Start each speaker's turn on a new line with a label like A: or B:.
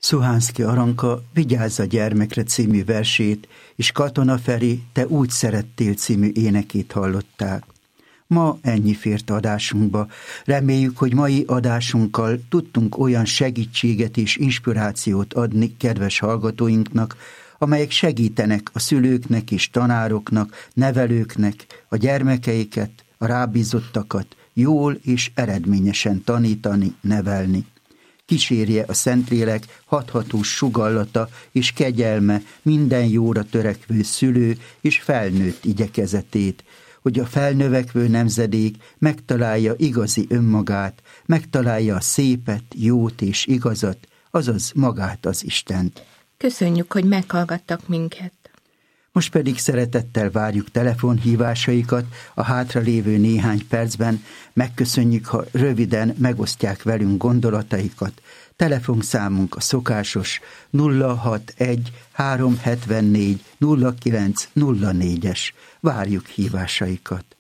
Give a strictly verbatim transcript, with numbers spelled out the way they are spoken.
A: Szuhánszky Aranka Vigyázz a gyermekre című versét és Katona Feri Te úgy szerettél című énekét hallották. Ma ennyi fért adásunkba. Reméljük, hogy mai adásunkkal tudtunk olyan segítséget és inspirációt adni kedves hallgatóinknak, amelyek segítenek a szülőknek és tanároknak, nevelőknek, a gyermekeiket, a rábízottakat jól és eredményesen tanítani, nevelni. Kísérje a Szentlélek hathatós sugallata és kegyelme minden jóra törekvő szülő és felnőtt igyekezetét, hogy a felnövekvő nemzedék megtalálja igazi önmagát, megtalálja a szépet, jót és igazat, azaz magát az Istent.
B: Köszönjük, hogy meghallgattak minket.
A: Most pedig szeretettel várjuk telefonhívásaikat a hátralévő néhány percben. Megköszönjük, ha röviden megosztják velünk gondolataikat. Telefonszámunk a szokásos nulla hatvanegy három hetvennégy nulla kilenc nulla négyes. Várjuk hívásaikat.